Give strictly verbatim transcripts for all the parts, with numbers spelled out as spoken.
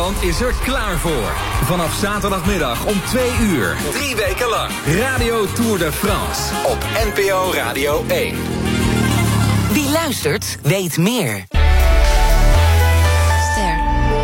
Nederland is er klaar voor. Vanaf zaterdagmiddag om twee uur. Drie weken lang. Radio Tour de France. Op N P O Radio één. Wie luistert, weet meer. Ster.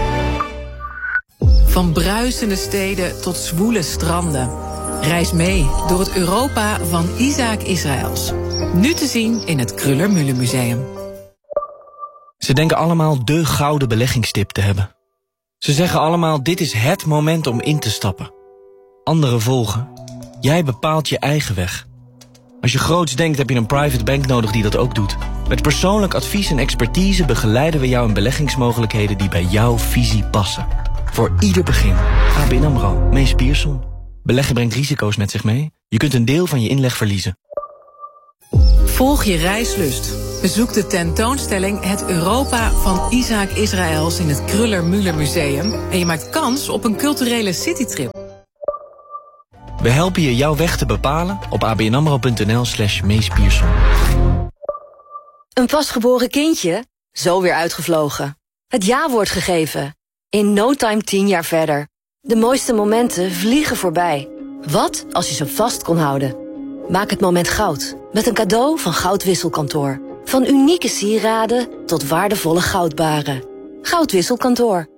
Van bruisende steden tot zwoele stranden. Reis mee door het Europa van Isaac Israëls. Nu te zien in het Kruller-Müller Museum. Ze denken allemaal de gouden beleggingstip te hebben. Ze zeggen allemaal, dit is het moment om in te stappen. Anderen volgen. Jij bepaalt je eigen weg. Als je groots denkt, heb je een private bank nodig die dat ook doet. Met persoonlijk advies en expertise begeleiden we jou in beleggingsmogelijkheden die bij jouw visie passen. Voor ieder begin. A B N AMRO, Mees Pierson. Beleggen brengt risico's met zich mee. Je kunt een deel van je inleg verliezen. Volg je reislust. Bezoek de tentoonstelling Het Europa van Isaac Israëls in het Kruller-Müller Museum. En je maakt kans op een culturele citytrip. We helpen je jouw weg te bepalen op abnamro.nl slash Mees Pierson. Een pasgeboren kindje? Zo weer uitgevlogen. Het ja-woord gegeven. In no time tien jaar verder. De mooiste momenten vliegen voorbij. Wat als je ze vast kon houden? Maak het moment goud. Met een cadeau van Goudwisselkantoor. Van unieke sieraden tot waardevolle goudbaren. Goudwisselkantoor.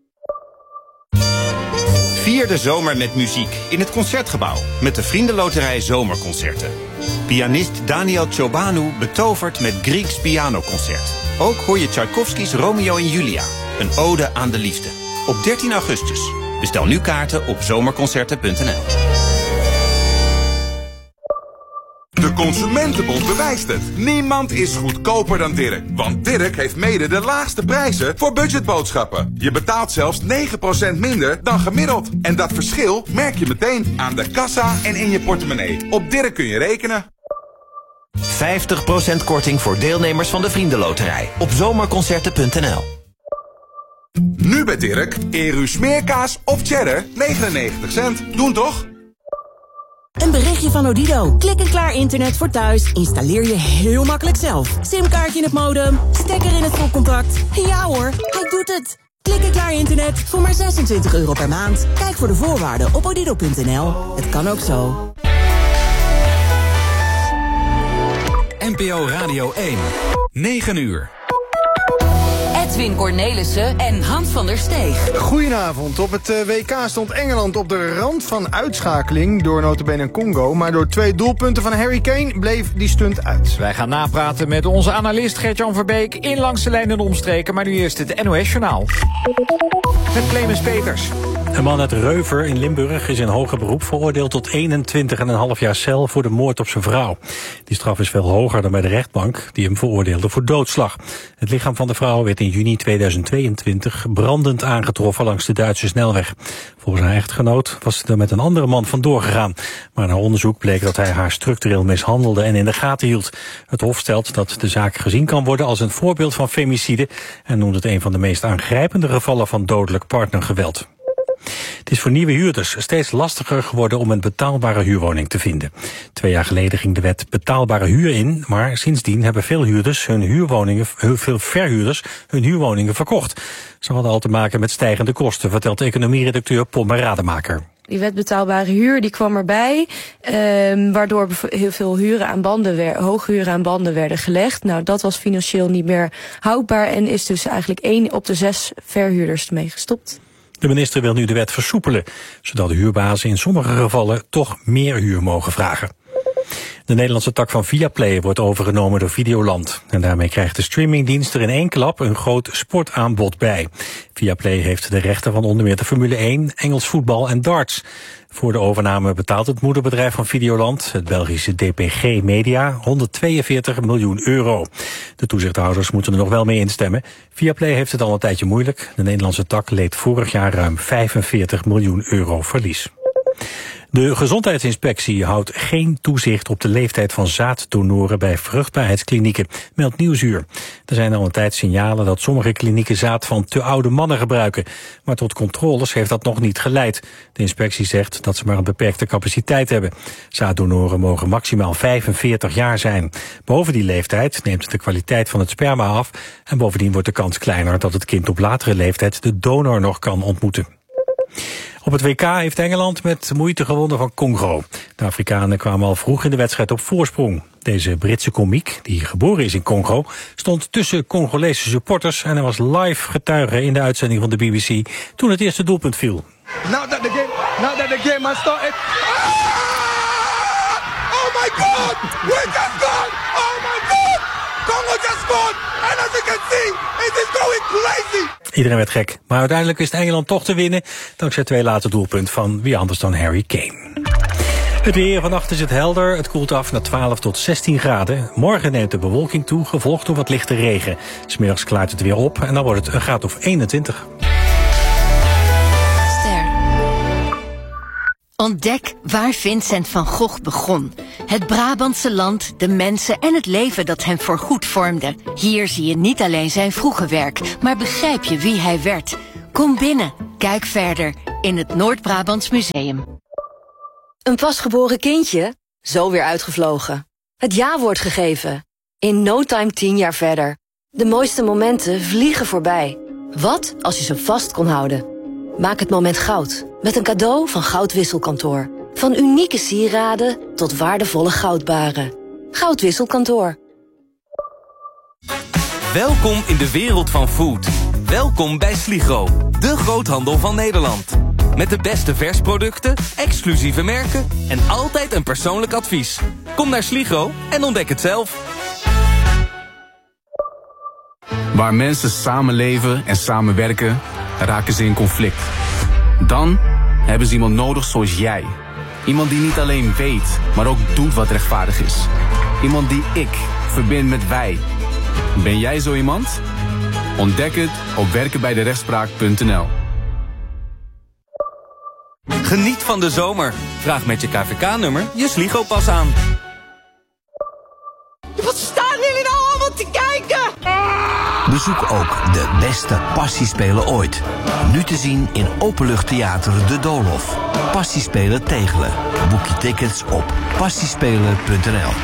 Vier de zomer met muziek in het Concertgebouw. Met de Vriendenloterij Zomerconcerten. Pianist Daniel Ciobanu betovert met Griegs pianoconcert. Ook hoor je Tchaikovskys Romeo en Julia. Een ode aan de liefde. Op dertien augustus. Bestel nu kaarten op zomerconcerten punt n l. De Consumentenbond bewijst het. Niemand is goedkoper dan Dirk. Want Dirk heeft mede de laagste prijzen voor budgetboodschappen. Je betaalt zelfs negen procent minder dan gemiddeld. En dat verschil merk je meteen aan de kassa en in je portemonnee. Op Dirk kun je rekenen. vijftig procent korting voor deelnemers van de Vriendenloterij. Op zomerconcerten punt n l. Nu bij Dirk, Eru smeerkaas of cheddar, negenennegentig cent. Doen toch? Een berichtje van Odido. Klik en klaar internet voor thuis. Installeer je heel makkelijk zelf. Simkaartje in het modem, stekker in het stopcontact. Ja hoor, hij doet het. Klik en klaar internet voor maar zesentwintig euro per maand. Kijk voor de voorwaarden op odido punt n l. Het kan ook zo. N P O Radio één. negen uur. Edwin Cornelissen en Hans van der Steeg. Goedenavond. Op het W K stond Engeland op de rand van uitschakeling door nota bene Congo. Maar door twee doelpunten van Harry Kane bleef die stunt uit. Wij gaan napraten met onze analist Gert-Jan Verbeek in Langs de Lijn en Omstreken. Maar nu eerst het N O S-journaal. Met Clemens Peters. Een man uit Reuver in Limburg is in hoger beroep veroordeeld tot eenentwintig komma vijf jaar cel voor de moord op zijn vrouw. Die straf is veel hoger dan bij de rechtbank, die hem veroordeelde voor doodslag. Het lichaam van de vrouw werd in juni tweeduizend tweeëntwintig brandend aangetroffen langs de Duitse snelweg. Volgens haar echtgenoot was ze er met een andere man vandoor gegaan. Maar na onderzoek bleek dat hij haar structureel mishandelde en in de gaten hield. Het Hof stelt dat de zaak gezien kan worden als een voorbeeld van femicide en noemt het een van de meest aangrijpende gevallen van dodelijk partnergeweld. Het is voor nieuwe huurders steeds lastiger geworden om een betaalbare huurwoning te vinden. Twee jaar geleden ging de wet betaalbare huur in, maar sindsdien hebben veel huurders hun huurwoningen, veel verhuurders hun huurwoningen verkocht. Ze hadden al te maken met stijgende kosten, vertelt economieredacteur Pommer Rademaker. Die wet betaalbare huur die kwam erbij, eh, waardoor heel veel huren aan banden wer- hoge huren aan banden werden gelegd. Nou, dat was financieel niet meer houdbaar en is dus eigenlijk één op de zes verhuurders ermee gestopt. De minister wil nu de wet versoepelen, zodat de huurbazen in sommige gevallen toch meer huur mogen vragen. De Nederlandse tak van Viaplay wordt overgenomen door Videoland. En daarmee krijgt de streamingdienst er in één klap een groot sportaanbod bij. Viaplay heeft de rechten van onder meer de Formule één, Engels voetbal en darts. Voor de overname betaalt het moederbedrijf van Videoland, het Belgische D P G Media, honderdtweeënveertig miljoen euro. De toezichthouders moeten er nog wel mee instemmen. Viaplay heeft het al een tijdje moeilijk. De Nederlandse tak leed vorig jaar ruim vijfenveertig miljoen euro verlies. De Gezondheidsinspectie houdt geen toezicht op de leeftijd van zaaddonoren bij vruchtbaarheidsklinieken, meldt Nieuwsuur. Er zijn al een tijd signalen dat sommige klinieken zaad van te oude mannen gebruiken. Maar tot controles heeft dat nog niet geleid. De inspectie zegt dat ze maar een beperkte capaciteit hebben. Zaaddonoren mogen maximaal vijfenveertig jaar zijn. Boven die leeftijd neemt de kwaliteit van het sperma af en bovendien wordt de kans kleiner dat het kind op latere leeftijd de donor nog kan ontmoeten. Op het W K heeft Engeland met moeite gewonnen van Congo. De Afrikanen kwamen al vroeg in de wedstrijd op voorsprong. Deze Britse komiek, die geboren is in Congo, stond tussen Congolese supporters en hij was live getuige in de uitzending van de B B C toen het eerste doelpunt viel. Now that the game, now that the game has started. Oh my God! We just scored! Oh my God! Congo just scored! And as you can see, it is going crazy! Iedereen werd gek, maar uiteindelijk wist Engeland toch te winnen dankzij twee late doelpunten van wie anders dan Harry Kane. Het weer, vannacht is het helder. Het koelt af naar twaalf tot zestien graden. Morgen neemt de bewolking toe, gevolgd door wat lichte regen. 'S Middags klaart het weer op en dan wordt het een graad of eenentwintig. Ontdek waar Vincent van Gogh begon. Het Brabantse land, de mensen en het leven dat hem voorgoed vormde. Hier zie je niet alleen zijn vroege werk, maar begrijp je wie hij werd. Kom binnen, kijk verder in het Noord-Brabants Museum. Een pasgeboren kindje? Zo weer uitgevlogen. Het ja-woord gegeven. In no time tien jaar verder. De mooiste momenten vliegen voorbij. Wat als je ze vast kon houden? Maak het moment goud. Met een cadeau van Goudwisselkantoor. Van unieke sieraden tot waardevolle goudbaren. Goudwisselkantoor. Welkom in de wereld van food. Welkom bij Sligro, de groothandel van Nederland. Met de beste versproducten, exclusieve merken en altijd een persoonlijk advies. Kom naar Sligro en ontdek het zelf. Waar mensen samenleven en samenwerken, raken ze in conflict. Dan hebben ze iemand nodig zoals jij. Iemand die niet alleen weet, maar ook doet wat rechtvaardig is. Iemand die ik verbind met wij. Ben jij zo iemand? Ontdek het op werken bij de rechtspraak punt n l. Geniet van de zomer. Vraag met je K V K-nummer je Sligo-pas aan. Wat staan jullie nou allemaal te kijken? Bezoek ook de beste passiespelen ooit. Nu te zien in Openluchttheater De Doolhof. Passiespelen Tegelen. Boek je tickets op passiespelen punt n l.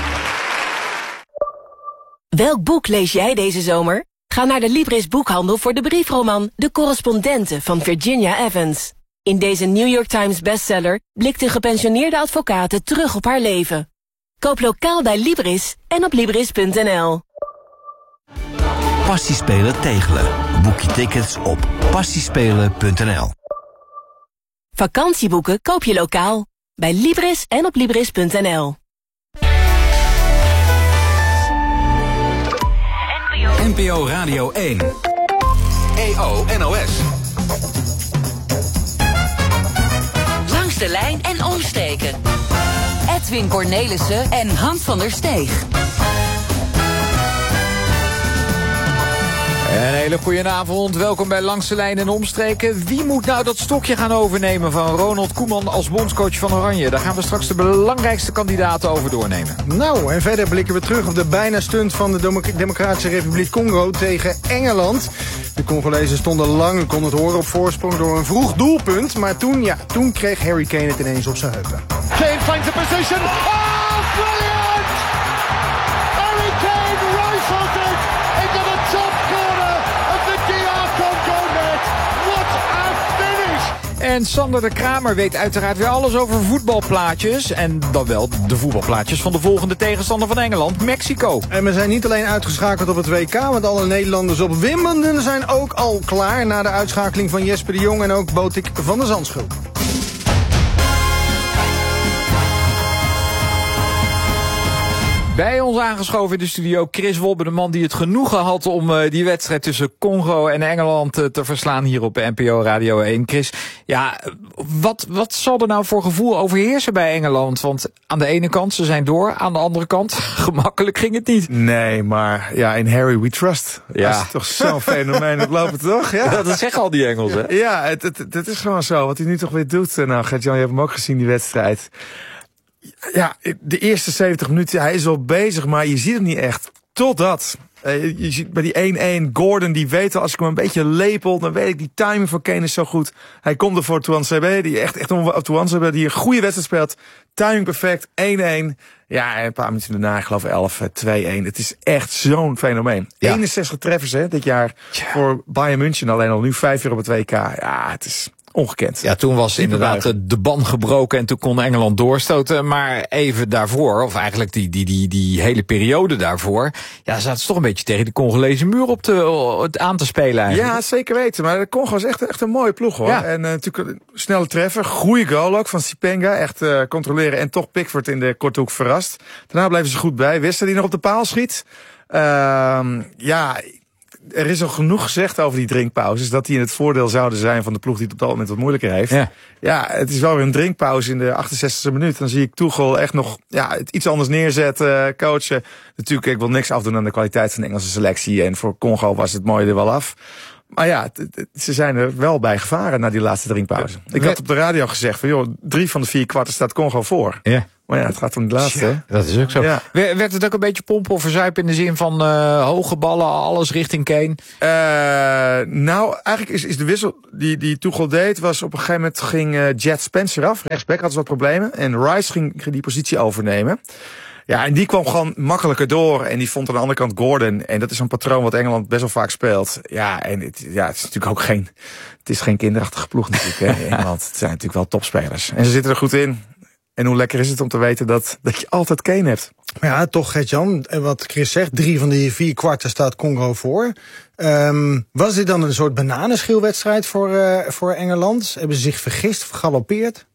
Welk boek lees jij deze zomer? Ga naar de Libris boekhandel voor de briefroman De Correspondenten van Virginia Evans. In deze New York Times bestseller blikt een gepensioneerde advocate terug op haar leven. Koop lokaal bij Libris en op libris punt n l. Passiespelen Tegelen. Boek je tickets op passiespelen punt n l. Vakantieboeken koop je lokaal. Bij Libris en op libris punt n l. N P O Radio één. E O N O S. Langs de lijn en omsteken. Edwin Cornelissen en Hans van der Steeg. Een hele goede avond, welkom bij Langs de Lijn en Omstreken. Wie moet nou dat stokje gaan overnemen van Ronald Koeman als bondscoach van Oranje? Daar gaan we straks de belangrijkste kandidaten over doornemen. Nou, en verder blikken we terug op de bijna stunt van de Democratische Republiek Congo tegen Engeland. De Congolezen stonden lang, u kon het horen, op voorsprong door een vroeg doelpunt. Maar toen, ja, toen kreeg Harry Kane het ineens op zijn heupen. Kane finds a position. Oh, brilliant! Harry Kane right-footed into the top corner of the D R Congo net. What a finish! En Sander de Kramer weet uiteraard weer alles over voetbalplaatjes. En dan wel de voetbalplaatjes van de volgende tegenstander van Engeland, Mexico. En we zijn niet alleen uitgeschakeld op het W K, want alle Nederlanders op Wimbledon zijn ook al klaar na de uitschakeling van Jesper de Jong en ook Botik van der Zandschulp. Bij ons aangeschoven in de studio Chris Wobbe, de man die het genoegen had om uh, die wedstrijd tussen Congo en Engeland uh, te verslaan hier op N P O Radio één. Chris, ja, wat, wat zal er nou voor gevoel overheersen bij Engeland? Want aan de ene kant, ze zijn door. Aan de andere kant, gemakkelijk ging het niet. Nee, maar ja, in Harry we trust. Ja. Dat is toch zo'n fenomeen oplopen, toch? Ja. Ja, dat zeggen al die Engels, hè? Ja, het, het, het is gewoon zo. Wat hij nu toch weer doet. Nou, Gert-Jan, je hebt hem ook gezien, die wedstrijd. Ja, de eerste zeventig minuten, hij is wel bezig, maar je ziet het niet echt. Totdat, uh, je ziet bij die één-één, Gordon, die weet al, als ik hem een beetje lepel, dan weet ik, die timing van Kane is zo goed. Hij komt er voor Tuanzebe, die echt, echt om Tuanzebe, die een goede wedstrijd speelt. Timing perfect, één-één. Ja, en een paar minuten daarna, ik geloof elf, twee-één. Het is echt zo'n fenomeen. Ja. eenenzestig treffers, hè, dit jaar ja. voor Bayern München. Alleen al nu vijf jaar op het W K. Ja, het is ongekend. Ja, toen was inderdaad de, de ban gebroken en toen kon Engeland doorstoten. Maar even daarvoor, of eigenlijk die, die, die, die hele periode daarvoor, ja, zaten ze toch een beetje tegen de Congolese muur op te, aan te spelen eigenlijk. Ja, zeker weten. Maar de Congo is echt, echt een mooie ploeg, hoor. Ja. En uh, natuurlijk een snelle treffer. Goeie goal ook van Sipenga. Echt uh, controleren. En toch Pickford in de korte hoek verrast. Daarna bleven ze goed bij. Wisten die nog op de paal schiet. Uh, ja... Er is al genoeg gezegd over die drinkpauzes, dat die in het voordeel zouden zijn van de ploeg die het op dat moment wat moeilijker heeft. Ja, ja, het is wel weer een drinkpauze in de achtenzestigste minuut. Dan zie ik Tuchel echt nog ja, het iets anders neerzetten, coachen. Natuurlijk, ik wil niks afdoen aan de kwaliteit van de Engelse selectie. En voor Congo was het mooie er wel af. Maar ja, t- t- ze zijn er wel bij gevaren na die laatste drinkpauze. Ik had op de radio gezegd van, joh, drie van de vier kwarten staat Congo voor. Ja. Maar ja, het gaat om de laatste. Ja, dat is ook zo. Ja. Werd het ook een beetje pompen of verzuipen in de zin van uh, hoge ballen, alles richting Kane? Uh, nou, eigenlijk is, is de wissel die, die Tuchel deed, was op een gegeven moment ging uh, Jet Spencer af. Rechtsback had ze wat problemen. En Rice ging, ging die positie overnemen. Ja, en die kwam gewoon makkelijker door. En die vond aan de andere kant Gordon. En dat is een patroon wat Engeland best wel vaak speelt. Ja, en het, ja, het is natuurlijk ook geen, het is geen kinderachtige ploeg natuurlijk, hè, Engeland. Het zijn natuurlijk wel topspelers. En ze zitten er goed in. En hoe lekker is het om te weten dat, dat je altijd Kane hebt. Ja, toch, Gert-Jan, wat Chris zegt, drie van die vier kwarten staat Congo voor. Um, was dit dan een soort bananenschilwedstrijd voor, uh, voor Engeland? Hebben ze zich vergist of gegalopeerd?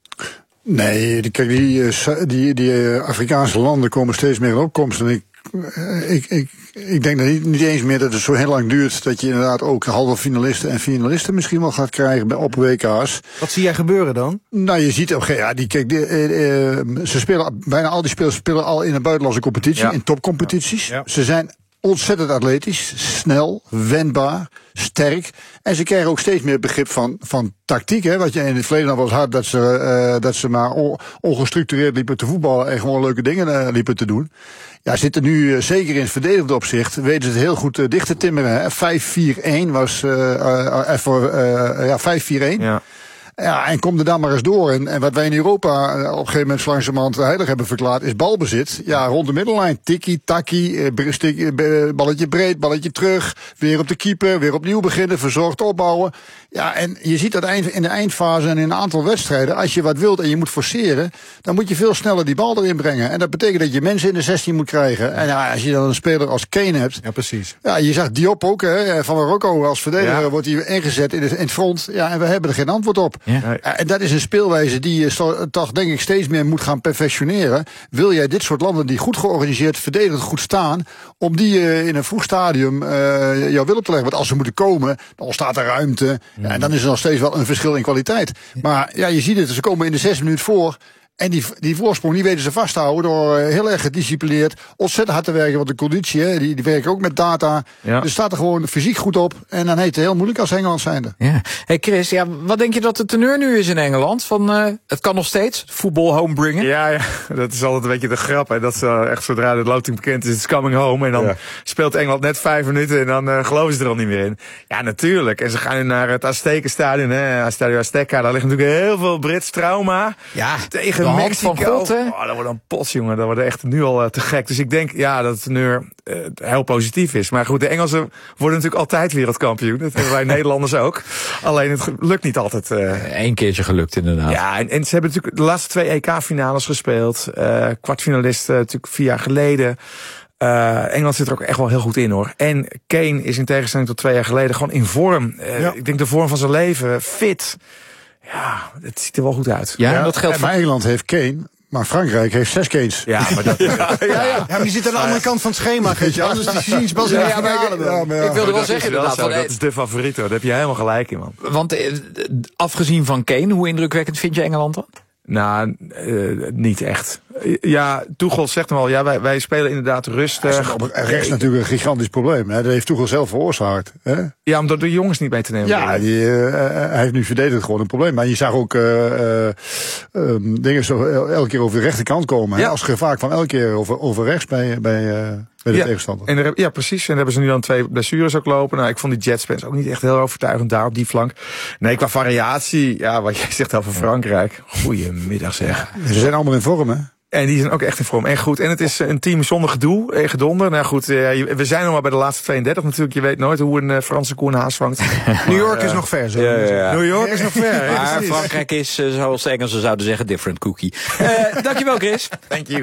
Nee, kijk, die, die, die Afrikaanse landen komen steeds meer in opkomst. En ik, ik, ik, ik denk dat niet, niet eens meer dat het zo heel lang duurt dat je inderdaad ook halve finalisten en finalisten misschien wel gaat krijgen op W K's. Wat zie jij gebeuren dan? Nou, je ziet, okay, ja, die, kijk, die, uh, uh, ze spelen, bijna al die spelers spelen al in een buitenlandse competitie, ja. in topcompetities. Ja. Ja. Ze zijn ontzettend atletisch, snel, wendbaar, sterk. En ze krijgen ook steeds meer begrip van, van tactiek. Hè? Wat je in het verleden al was hard dat ze, uh, dat ze maar on, ongestructureerd liepen te voetballen en gewoon leuke dingen uh, liepen te doen. Ja, zitten nu uh, zeker in het verdedigende opzicht. Weten ze het heel goed uh, dicht te timmeren. vijf vier een was uh, uh, voor uh, ja, vijf vier een. Ja. Ja, en kom er dan maar eens door. En, en wat wij in Europa op een gegeven moment langzamerhand heilig hebben verklaard, is balbezit. Ja, rond de middellijn. Tikkie, takkie, balletje breed, balletje terug. Weer op de keeper, weer opnieuw beginnen, verzorgd opbouwen. Ja, en je ziet dat in de eindfase en in een aantal wedstrijden, als je wat wilt en je moet forceren, dan moet je veel sneller die bal erin brengen. En dat betekent dat je mensen in de zestien moet krijgen. En ja, als je dan een speler als Kane hebt. Ja, precies. Ja, je zag Diop ook, hè, van Marokko als verdediger, ja. wordt hij ingezet in, de, in het front. Ja, en we hebben er geen antwoord op. Ja. En dat is een speelwijze die je toch denk ik steeds meer moet gaan perfectioneren. Wil jij dit soort landen die goed georganiseerd, verdedigend goed staan, om die uh, in een vroeg stadium uh, jouw willen te leggen? Want als ze moeten komen, dan ontstaat er ruimte. Ja, en dan is er nog steeds wel een verschil in kwaliteit. Maar ja, je ziet het, ze komen in de zes minuten voor. En die, die voorsprong, die weten ze vasthouden door heel erg gedisciplineerd, ontzettend hard te werken. Want de conditie, hè, die, die werken ook met data. Ja. Dus staat er gewoon fysiek goed op. En dan heet het heel moeilijk als Engeland zijnde. Ja. Hey Chris, ja, wat denk je dat de teneur nu is in Engeland? Van, uh, het kan nog steeds, voetbal home brengen? Ja, ja, dat is altijd een beetje de grap. Hè. Dat is uh, echt zodra de loting bekend is, it's coming home. En dan ja. speelt Engeland net vijf minuten en dan uh, geloven ze er al niet meer in. Ja, natuurlijk. En ze gaan nu naar het Aztekenstadion, hè, Stadio Azteca. Daar ligt natuurlijk heel veel Brits trauma. Ja, tegen Mexico. Van God, oh, dat wordt een pot, jongen. Dat wordt echt nu al uh, te gek. Dus ik denk, ja, dat het teneur uh, heel positief is. Maar goed, de Engelsen worden natuurlijk altijd wereldkampioen. Dat hebben wij Nederlanders ook. Alleen het lukt niet altijd. Uh... Eén keertje gelukt, inderdaad. Ja, en, en ze hebben natuurlijk de laatste twee E K-finales gespeeld. Uh, kwartfinalisten uh, natuurlijk vier jaar geleden. Uh, Engeland zit er ook echt wel heel goed in, hoor. En Kane is in tegenstelling tot twee jaar geleden gewoon in vorm. Uh, ja. Ik denk de vorm van zijn leven, fit. Ja, het ziet er wel goed uit. Ja, ja, dat geldt voor Engeland heeft Kane, Maar Frankrijk heeft zes Kanes. Ja, maar dat... ja, ja, ja. ja, maar die zit aan de andere kant van het schema, Geetje. Anders zien ze pas in de finale. Ja, maar ik wilde wel zeggen inderdaad. Zo, dat is de favoriet hoor. Daar heb je helemaal gelijk in, man. Want eh, afgezien van Kane, hoe indrukwekkend vind je Engeland dan? Nou, uh, niet echt. Ja, Tuchel zegt hem al, ja, wij, wij spelen inderdaad rustig. Op rechts natuurlijk een gigantisch probleem. Hè? Dat heeft Tuchel zelf veroorzaakt. Hè? Ja, om door de jongens niet mee te nemen. Ja, die, uh, hij heeft nu verdedigd gewoon een probleem. Maar je zag ook uh, uh, um, dingen zo elke keer over de rechterkant komen. Hè? Ja. Als gevaar van elke keer over, over rechts bij, bij, uh, bij de ja, tegenstander. En er, ja, precies. En daar hebben ze nu dan twee blessures ook lopen. Nou, ik vond die Jetspens ook niet echt heel overtuigend daar op die flank. Nee, qua variatie, ja, wat jij zegt over Frankrijk. Goedemiddag zeg. Ja, ze zijn allemaal in vorm, hè? En die zijn ook echt in vorm. En goed, en het is een team zonder gedoe en gedonder. Nou goed, we zijn nog maar bij de laatste tweeëndertig natuurlijk. Je weet nooit hoe een Franse koe een haas vangt. New York is nog ver, zo. Ja, ja, ja. New York is nog ver. Maar Frankrijk is, zoals de Engelsen zouden zeggen, different cookie. Uh, dankjewel, Chris. Thank you.